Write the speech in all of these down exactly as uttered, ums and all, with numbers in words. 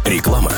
Реклама.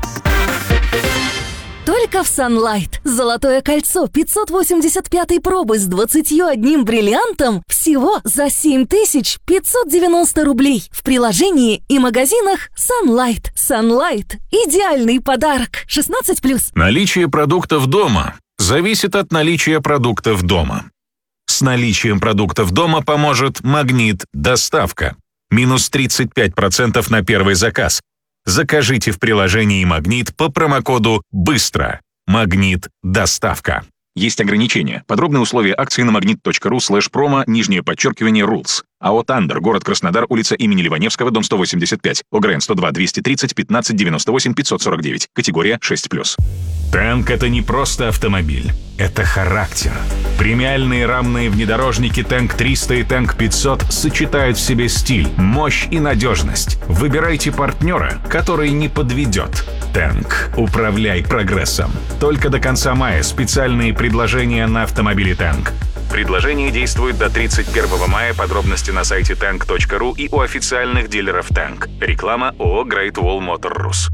Только в Sunlight. Золотое кольцо пятьсот восемьдесят пятой пробы с двадцатью одним бриллиантом всего за семь тысяч пятьсот девяносто рублей. В приложении и магазинах Sunlight. Sunlight – идеальный подарок. шестнадцать плюс. Наличие продуктов дома зависит от наличия продуктов дома. С наличием продуктов дома поможет «Магнит Доставка». Минус тридцать пять процентов на первый заказ. Закажите в приложении «Магнит» по промокоду «Быстро». «Магнит Доставка». Есть ограничения. Подробные условия акции на магнит.ру слэш промо, нижнее подчеркивание, rules. АО «Тандер», город Краснодар, улица имени Ливаневского, дом сто восемьдесят пять. ОГРН сто два двести тридцать пятнадцать девяносто восемь пятьсот сорок девять. Категория шесть плюс. Танк — это не просто автомобиль. Это характер. Премиальные рамные внедорожники Танк триста и Танк пятьсот сочетают в себе стиль, мощь и надежность. Выбирайте партнера, который не подведет. Танк. Управляй прогрессом. Только до конца мая специальные предложения на автомобили Танк. Предложение действует до тридцать первого мая. Подробности на сайте танк точка ру и у официальных дилеров Танк. Реклама ООО Great Wall Motor Rus.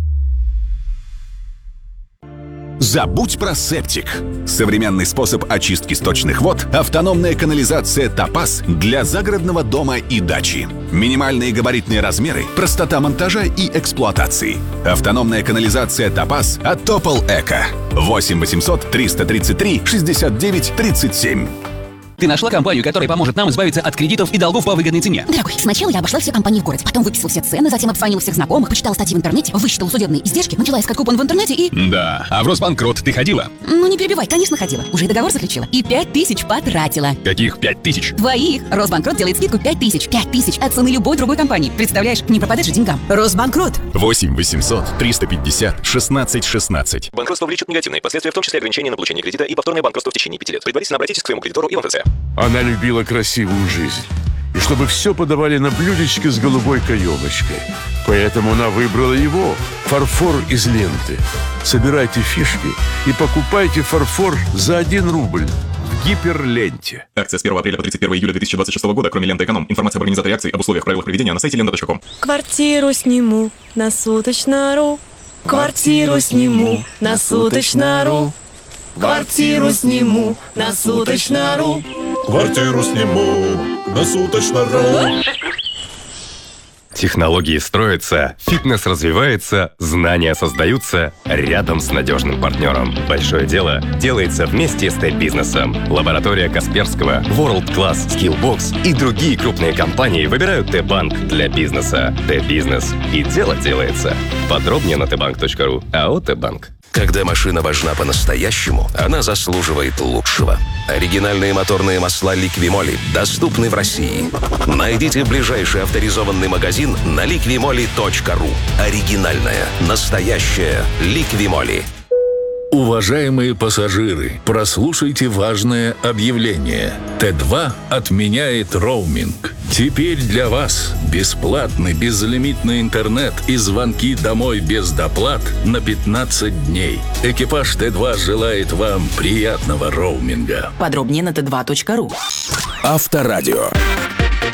Забудь про септик. Современный способ очистки сточных вод – автономная канализация «Топаз» для загородного дома и дачи. Минимальные габаритные размеры, простота монтажа и эксплуатации. Автономная канализация «Топаз» от Топол Эко. восемь восемьсот триста тридцать три шестьдесят девять тридцать семь. Ты нашла компанию, которая поможет нам избавиться от кредитов и долгов по выгодной цене? Дорогой, сначала я обошла все компании в городе, потом выписала все цены, затем обзвонила всех знакомых, почитала статьи в интернете, высчитала судебные издержки, начала искать купон в интернете и... Да, а в Росбанкрот ты ходила? Ну не перебивай, конечно ходила. Уже и договор заключила. И пять тысяч потратила. Каких пять тысяч? Твоих. Росбанкрот делает скидку пять тысяч. пять тысяч от цены любой другой компании. Представляешь, не пропадать же деньгам. Росбанкрот. восемь восемьсот триста пятьдесят шестнадцать шестнадцать. Банкротство влечет негативные последствия, в том числе ограничения на получение кредита и повторное банкротство в течение пяти лет. Предварительно обратитесь к своему кредитору и в МФЦ. Она любила красивую жизнь. И чтобы все подавали на блюдечке с голубой каемочкой. Поэтому она выбрала его. Фарфор из ленты. Собирайте фишки и покупайте фарфор за один рубль. В гиперленте. Акция с первого апреля по тридцать первого июля две тысячи двадцать шестого года. Кроме ленты «Эконом». Информация об организаторе акции, об условиях, правилах проведения на сайте лента точка ком. Квартиру сниму на суточно.ру. Квартиру сниму на суточно.ру. Квартиру сниму на суточно.ру. Квартиру сниму на суточно.ру. Технологии строятся, фитнес развивается, знания создаются рядом с надежным партнером. Большое дело делается вместе с Т-бизнесом. Лаборатория Касперского, World Class, Skillbox и другие крупные компании выбирают Т-банк для бизнеса. Т-бизнес. И дело делается. Подробнее на тэ банк точка ру. АО «Т-банк». Когда машина важна по-настоящему, она заслуживает лучшего. Оригинальные моторные масла «Ликвимоли» доступны в России. Найдите ближайший авторизованный магазин на ликвимоли точка ру. Оригинальная, настоящая «Ликвимоли». Уважаемые пассажиры, прослушайте важное объявление. Тэ два отменяет роуминг. Теперь для вас бесплатный безлимитный интернет и звонки домой без доплат на пятнадцать дней. Экипаж Тэ два желает вам приятного роуминга. Подробнее на тэ два точка ру. Авторадио.